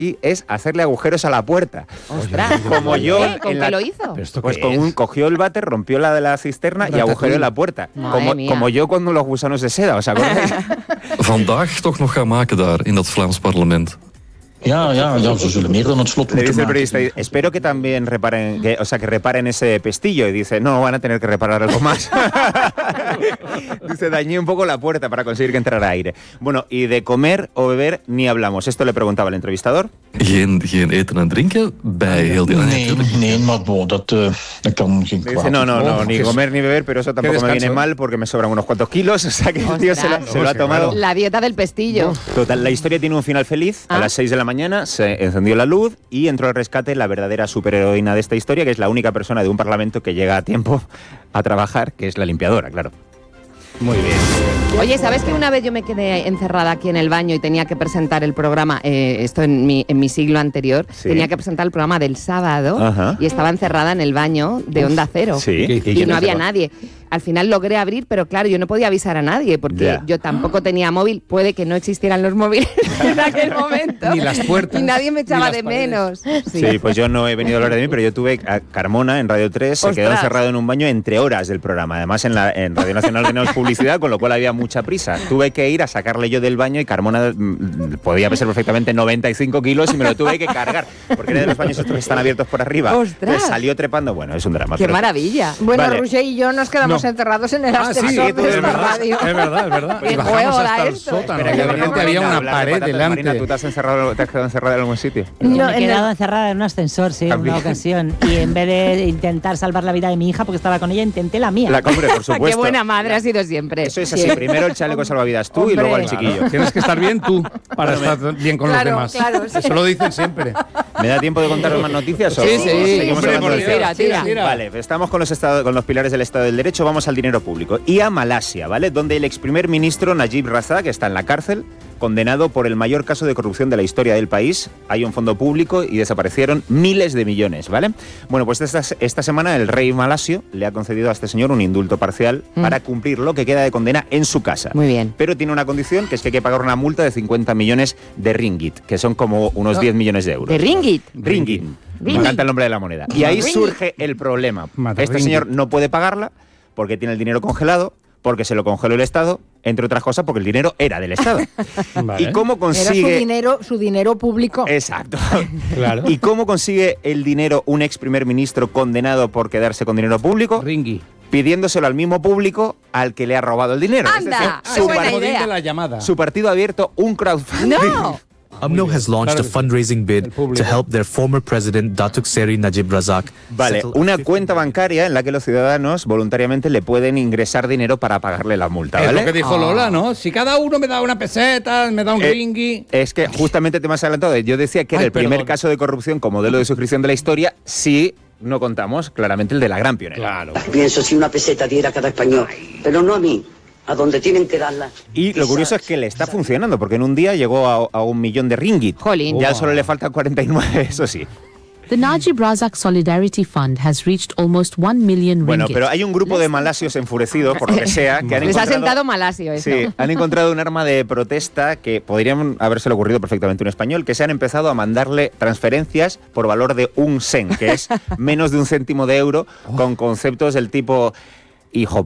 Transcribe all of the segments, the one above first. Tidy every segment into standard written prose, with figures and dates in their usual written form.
y es hacerle agujeros a la puerta. ¡Ostras! Como yo... ¿Con qué lo hizo? Pues cogió el váter, rompió la de la cisterna y agujereó la puerta. Como yo cuando los gusanos de seda, ¿os acordáis? Vandaag toch nog gaan maken daar, in dat Vlaams parlement. Ja, ze zullen meer dan het slot Le moeten dice el maken. periodista, espero que también reparen, que reparen ese pestillo. Y dice, no, van a tener que reparar algo más. Dice, dañé un poco la puerta para conseguir que entrara aire. Bueno, y de comer o beber ni hablamos. Esto le preguntaba el entrevistador. Geen eten en drinken bij heel die... Nee, maar bon, dat kan geen Le kwaad. dice, no, ni comer ni beber, pero eso tampoco me viene mal porque me sobran unos cuantos kilos. O sea que el tío se lo ha tomado. La dieta del pestillo. Total, la historia tiene un final feliz. A las 6 de la mañana se encendió la luz y entró al rescate la verdadera superheroína de esta historia, que es la única persona de un parlamento que llega a tiempo a trabajar, que es la limpiadora, claro. Muy bien. Oye, ¿sabes que una vez yo me quedé encerrada aquí en el baño y tenía que presentar el programa, esto en mi siglo anterior, tenía que presentar el programa del sábado y estaba encerrada en el baño de Onda Cero y no había nadie. Al final logré abrir, pero claro, yo no podía avisar a nadie porque yo tampoco tenía móvil. Puede que no existieran los móviles en aquel momento. Ni las puertas. Y nadie me echaba de menos. Sí, pues yo no he venido a hablar de mí, pero yo tuve a Carmona en Radio 3, se quedó encerrado en un baño entre horas del programa. Además, en Radio Nacional tenemos publicidad, con lo cual había mucha prisa. Tuve que ir a sacarle yo del baño y Carmona podía pesar perfectamente 95 kilos y me lo tuve que cargar, porque era de los baños estos que están abiertos por arriba. ¡Ostras! Salió trepando, bueno, es un drama. ¡Qué maravilla! Bueno, Roger y yo nos quedamos encerrados en el ascensor de esta radio. Es verdad. ¿Qué Y bajamos juego hasta era el esto? sótano. De repente había una pared delante. Marina, ¿tú te has quedado encerrada en algún sitio? Yo me he quedado encerrada en un ascensor, sí, en También. una ocasión. Y en vez de intentar salvar la vida de mi hija, porque estaba con ella, intenté la mía. Hombre, por supuesto. ¡Qué buena madre ha sido siempre! Eso es así, primero el chaleco salvavidas tú y luego el chiquillo. Tienes que estar bien tú para estar bien con los demás. Claro, sí. Eso lo dicen siempre. ¿Me da tiempo de contaros más noticias? Sí, o seguimos hombre, hablando del tira, tema? tira. Vale, estamos con los pilares del Estado del Derecho, vamos al dinero público. Y a Malasia, ¿vale? Donde el ex primer ministro Najib Razak está en la cárcel, condenado por el mayor caso de corrupción de la historia del país. Hay un fondo público y desaparecieron miles de millones, ¿vale? Bueno, pues esta semana el rey malasio le ha concedido a este señor un indulto parcial para cumplir lo que queda de condena en su casa. Muy bien. Pero tiene una condición, que es que hay que pagar una multa de 50 millones de ringgit, que son como unos 10 millones de euros. ¿De ringgit? Ringgit. Me encanta el nombre de la moneda. Y ahí surge el problema. Este señor no puede pagarla porque tiene el dinero congelado, porque se lo congeló el Estado, entre otras cosas porque el dinero era del Estado. Vale. ¿Y cómo consigue...? Era su dinero público. Exacto. Claro. ¿Y cómo consigue el dinero un ex primer ministro condenado por quedarse con dinero público? Ringui. Pidiéndoselo al mismo público al que le ha robado el dinero. ¡Anda! Es ¡Qué decir, buena Comodín idea! de la llamada. su partido ha abierto un crowdfunding. ¡No! UMNO has launched a fundraising bid El público. to help their former president, Datuk Seri Najib Razak. Vale, settle una 50 cuenta bancaria en la que los ciudadanos voluntariamente le pueden ingresar dinero para pagarle la multa, Es ¿vale? lo que dijo Lola, ¿no? Si cada uno me da una peseta, me da un ringui... Es que justamente te me has adelantado. Yo decía que era el primer caso de corrupción como modelo de suscripción de la historia, si no contamos claramente el de la gran pionera. Claro. Pienso si una peseta diera a cada español, pero no a mí, a donde tienen que darla. Y lo curioso es que le está funcionando, porque en un día llegó a 1 millón de ringgit. Jolín. Ya solo le faltan 49, eso sí. The Najib Razak Solidarity Fund has reached almost 1 million ringgit. Bueno, pero hay un grupo de malasios enfurecidos, por lo que sea, que han Les ha encontrado... sentado malasio eso. Sí, han encontrado un arma de protesta que podrían habérselo ocurrido perfectamente a un español, que se han empezado a mandarle transferencias por valor de 1 sen, que es menos de 1 céntimo de euro, con conceptos del tipo... Hijo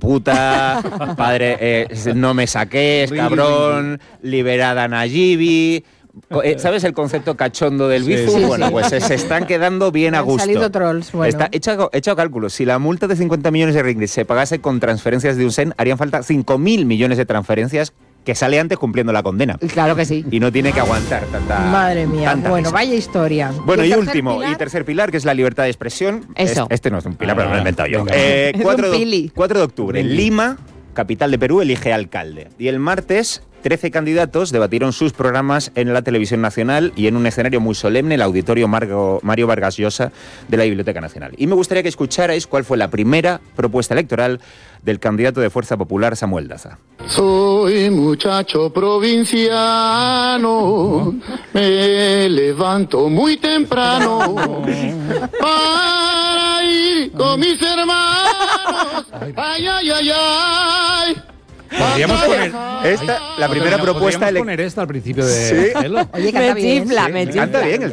puta, padre, no me saques, cabrón, liberada a Nayibi. ¿Sabes el concepto cachondo del bizu? Sí, bueno, sí. pues se están quedando bien a Han gusto. salido trolls, bueno. He hecho cálculos. Si la multa de 50 millones de ringgit se pagase con transferencias de 1 sen, harían falta 5.000 millones de transferencias que sale antes cumpliendo la condena. Claro que sí. Y no tiene que aguantar tanta... Madre mía, tanta bueno, risa. vaya historia. Bueno, y el último, tercer y tercer pilar, que es la libertad de expresión. Eso. Este no es un pilar, pero me lo he inventado yo. Es un 4 pili. de octubre, Lima, capital de Perú, elige alcalde. Y el martes, 13 candidatos debatieron sus programas en la televisión nacional y en un escenario muy solemne, el auditorio Mario Vargas Llosa de la Biblioteca Nacional. Y me gustaría que escucharais cuál fue la primera propuesta electoral del candidato de Fuerza Popular, Samuel Daza. Soy muchacho provinciano, me levanto muy temprano para ir con mis hermanos. Ay, ay, ay, ay. Podríamos poner la primera propuesta Podríamos poner esta al principio de... Sí. Oye, canta bien. Canta bien el